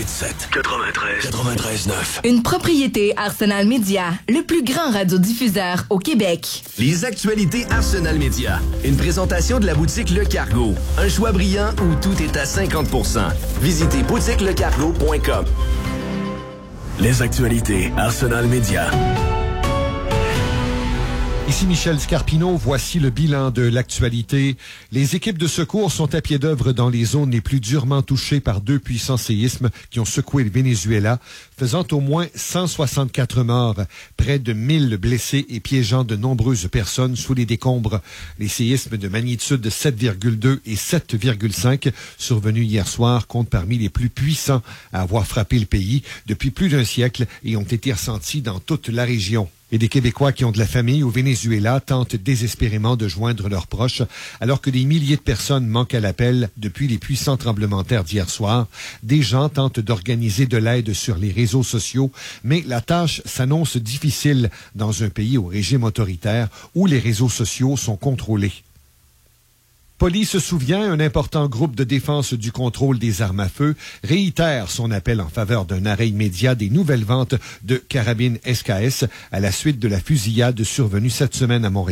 93.9. Une propriété Arsenal Média, le plus grand radiodiffuseur au Québec. Les actualités Arsenal Média. Une présentation de la boutique Le Cargo. Un choix brillant où tout est à 50%. Visitez boutiquelecargo.com. Les actualités Arsenal Média. Ici Michel Scarpino, voici le bilan de l'actualité. Les équipes de secours sont à pied d'œuvre dans les zones les plus durement touchées par 2 puissants séismes qui ont secoué le Venezuela, faisant au moins 164 morts, près de 1000 blessés et piégeant de nombreuses personnes sous les décombres. Les séismes de magnitude 7,2 et 7,5 survenus hier soir comptent parmi les plus puissants à avoir frappé le pays depuis plus d'un siècle et ont été ressentis dans toute la région. Et des Québécois qui ont de la famille au Venezuela tentent désespérément de joindre leurs proches, alors que des milliers de personnes manquent à l'appel depuis les puissants tremblements de terre d'hier soir. Des gens tentent d'organiser de l'aide sur les réseaux sociaux, mais la tâche s'annonce difficile dans un pays au régime autoritaire où les réseaux sociaux sont contrôlés. Police souvient, un important groupe de défense du contrôle des armes à feu réitère son appel en faveur d'un arrêt immédiat des nouvelles ventes de carabines SKS à la suite de la fusillade survenue cette semaine à Montréal.